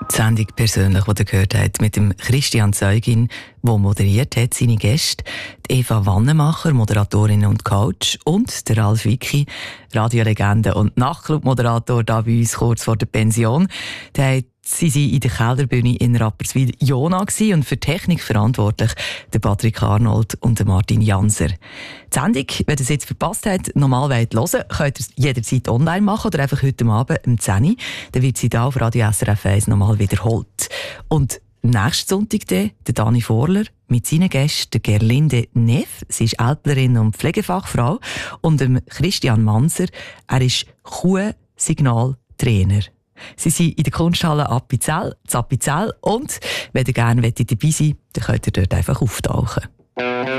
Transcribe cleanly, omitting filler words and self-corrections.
Die Sendung persönlich, die ihr gehört habt, mit dem Christian Zeugin, der moderiert hat, seine Gäste, die Eva Wannemacher, Moderatorin und Coach, und der Ralf Wicki, Radiolegende und Nachtclub-Moderator, da bei uns kurz vor der Pension. Sie waren in der Kellerbühne in Rapperswil-Jona und für die Technik verantwortlich der Patrick Arnold und der Martin Janser. Die Sendung, wenn ihr es jetzt verpasst habt, normal hören wollt, könnt ihr jederzeit online machen oder einfach heute Abend um 10 Uhr. Dann wird sie da auf Radio SRF 1 nochmal wiederholt. Und nächsten Sonntag der Dani Vorler mit seinen Gästen, der Gerlinde Neff, sie ist Ältlerin und Pflegefachfrau, und dem Christian Manser, er ist Kuh-Signaltrainer. Sie sind in der Kunsthalle Appenzell, und wenn ihr gerne dabei seid, dann könnt ihr dort einfach auftauchen.